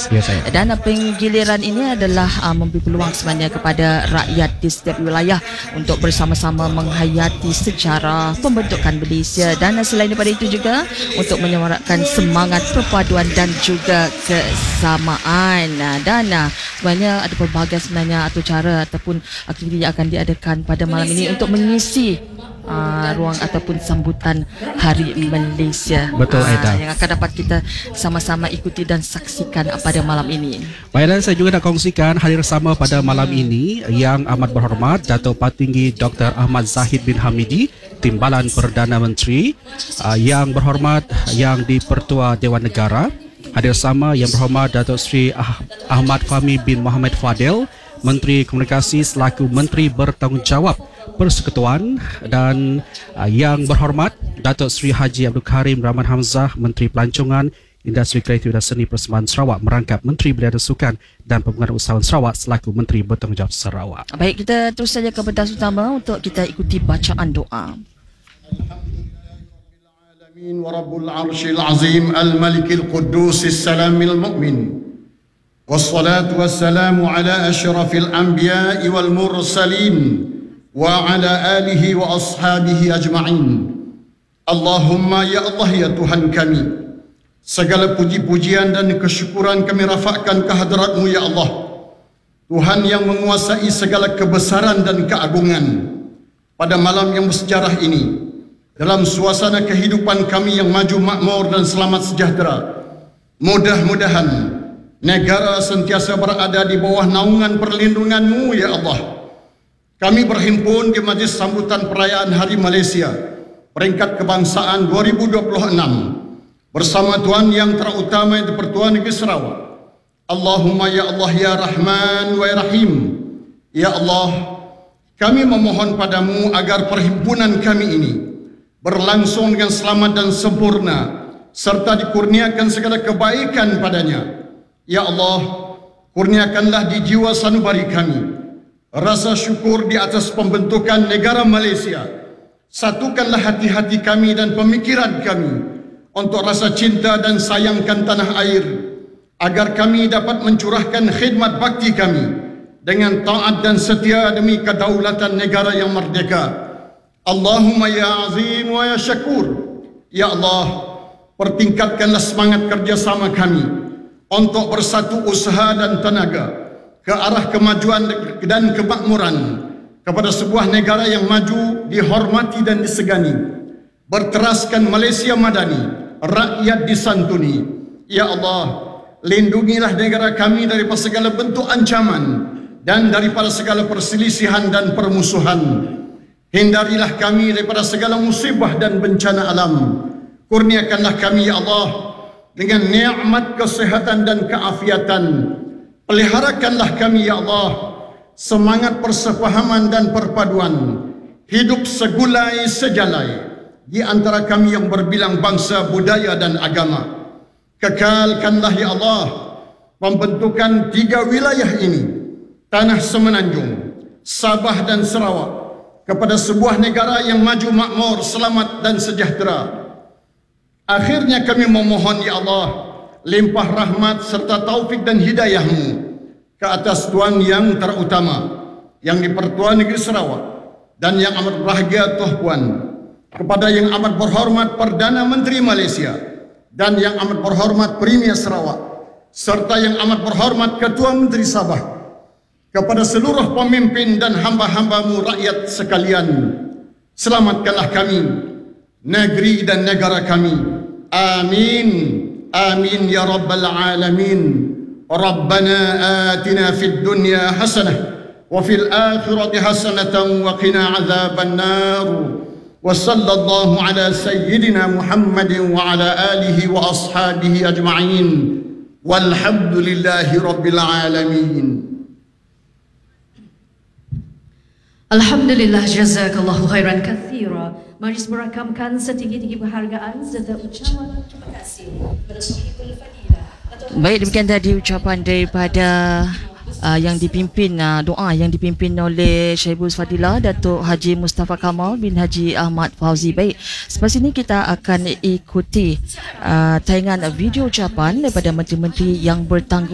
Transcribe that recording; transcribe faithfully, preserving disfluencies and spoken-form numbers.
Hafiz. Ya, saya. Dan uh, penggiliran ini adalah uh, memberi peluang sebenarnya kepada rakyat di setiap wilayah untuk bersama-sama menghayati sejarah pembentukan Malaysia, dan uh, selain daripada itu juga untuk menyemarakkan semangat perpaduan dan juga kesamaan. Uh, dan uh, sebenarnya ada pelbagai sebenarnya atau cara ataupun aktiviti yang akan diadakan pada malam ini untuk mengisi uh, ruang ataupun sambutan Hari Malaysia. Betul, Aida. Uh, yang akan dapat kita sama-sama ikuti dan saksikan uh, pada malam ini. Baik, dan saya juga nak kongsikan hadir sama pada malam ini yang amat berhormat Datuk Patinggi Doktor Ahmad Zahid bin Hamidi, Timbalan Perdana Menteri, uh, yang berhormat yang di-Pertua Dewan Negara. Hadir sama yang berhormat Datuk Seri ah- Ahmad Fahmi bin Mohamed Fadil, Menteri Komunikasi selaku Menteri Bertanggungjawab Persekutuan, dan uh, yang berhormat Datuk Seri Haji Abdul Karim Rahman Hamzah, Menteri Pelancongan, Industri Kreatif dan Seni Persembahan Sarawak, merangkap Menteri Belia dan Sukan dan Pembangunan Usahawan Sarawak selaku Menteri Bertanggungjawab Sarawak. Baik, kita terus saja ke pentas utama untuk kita ikuti bacaan doa. ورب العرش العظيم الملك القدوس السلام المؤمن والصلاة والسلام على أشرف الأنبياء والمرسلين وعلى آله وأصحابه أجمعين. اللهم ya Allah ya Tuhan kami, segala puji-pujian dan kesyukuran kami rafakkan ke hadirat-Mu ya Allah, Tuhan yang menguasai segala kebesaran dan keagungan. Pada malam yang bersejarah ini, dalam suasana kehidupan kami yang maju makmur dan selamat sejahtera, mudah-mudahan negara sentiasa berada di bawah naungan perlindungan-Mu ya Allah. Kami berhimpun di majlis sambutan perayaan Hari Malaysia peringkat kebangsaan dua ribu dua puluh enam bersama Tuan Yang Terutama di-Pertua Negeri Sarawak. Allahumma ya Allah ya Rahman wa ya Rahim. Ya Allah, kami memohon padamu agar perhimpunan kami ini berlangsung dengan selamat dan sempurna serta dikurniakan segala kebaikan padanya. Ya Allah, kurniakanlah di jiwa sanubari kami rasa syukur di atas pembentukan negara Malaysia. Satukanlah hati-hati kami dan pemikiran kami untuk rasa cinta dan sayangkan tanah air, agar kami dapat mencurahkan khidmat bakti kami dengan taat dan setia demi kedaulatan negara yang merdeka. Allahumma ya azim wa ya syakur. Ya Allah, pertingkatkanlah semangat kerjasama kami untuk bersatu usaha dan tenaga ke arah kemajuan dan kemakmuran kepada sebuah negara yang maju, dihormati dan disegani. Berteraskan Malaysia madani, rakyat disantuni. Ya Allah, lindungilah negara kami daripada segala bentuk ancaman dan daripada segala perselisihan dan permusuhan. Hindarilah kami daripada segala musibah dan bencana alam. Kurniakanlah kami ya Allah dengan nikmat kesehatan dan keafiatan. Peliharakanlah kami ya Allah semangat persefahaman dan perpaduan, hidup segulai sejalai di antara kami yang berbilang bangsa, budaya dan agama. Kekalkanlah ya Allah pembentukan tiga wilayah ini, Tanah Semenanjung, Sabah dan Sarawak, kepada sebuah negara yang maju makmur, selamat dan sejahtera. Akhirnya kami memohon ya Allah limpah rahmat serta taufik dan hidayah-Mu ke atas Tuan Yang Terutama yang di-Pertua Negeri Sarawak dan yang amat berbahagia Tuh Puan, kepada yang amat berhormat Perdana Menteri Malaysia dan yang amat berhormat Premier Sarawak serta yang amat berhormat Ketua Menteri Sabah, kepada seluruh pemimpin dan hamba-hamba-Mu rakyat sekalian, selamatkanlah kami, negeri dan negara kami. Amin. Amin ya Rabbal Alamin. Rabbana atina fid dunya hasanah wa fil akhirati hasanatan wa qina azaban nar. Wa sallallahu ala sayyidina Muhammadin wa ala alihi wa ashabihi ajma'in. Walhamdulillahi Rabbil Alamin. Alhamdulillah, jazakallahu khairan kathira. Majlis merakamkan setinggi-tinggi penghargaan serta ucapan terima kasih kepada Sahibul Fadilah. Baik, demikian tadi ucapan daripada uh, yang dipimpin uh, doa yang dipimpin oleh Sahibul Fadilah Datuk Haji Mustafa Kamal bin Haji Ahmad Fauzi. Baik, selepas ini kita akan ikuti uh, tayangan video ucapan daripada menteri-menteri yang bertanggung